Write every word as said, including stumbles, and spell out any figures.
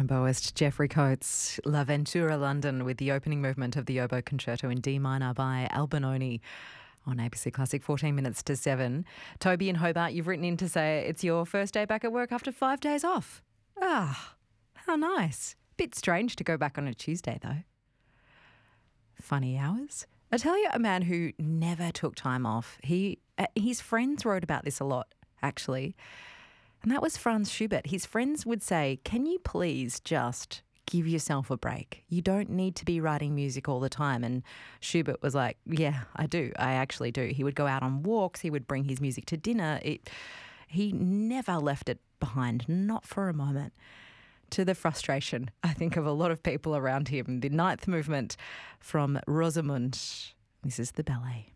Oboist Jeffrey Coates, La Ventura London, with the opening movement of the Oboe Concerto in D minor by Albinoni on A B C Classic, fourteen minutes to seven. Toby in Hobart, you've written in to say it's your first day back at work after five days off. Ah, how nice. Bit strange to go back on a Tuesday though. Funny hours. I tell you, a man who never took time off. He, uh, his friends wrote about this a lot, actually. And that was Franz Schubert. His friends would say, can you please just give yourself a break? You don't need to be writing music all the time. And Schubert was like, yeah, I do. I actually do. He would go out on walks. He would bring his music to dinner. It, he never left it behind, not for a moment. To the frustration, I think, of a lot of people around him. The ninth movement from Rosamund. This is the ballet.